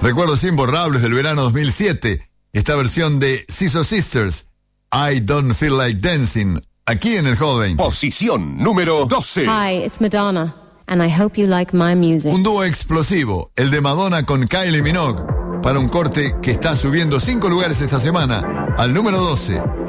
Recuerdos imborrables del verano 2007. Esta versión de Siso Sisters, I Don't Feel Like Dancing, aquí en el Hot 20. Posición número 12. Hi, it's Madonna, and I hope you like my music. Un dúo explosivo, el de Madonna con Kylie Minogue, para un corte que está subiendo 5 lugares esta semana, al número 12.